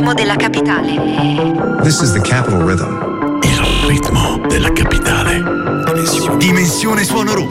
ritmo della capitale. This is the Capital Rhythm. Il ritmo della capitale. Dimensione Suono Room.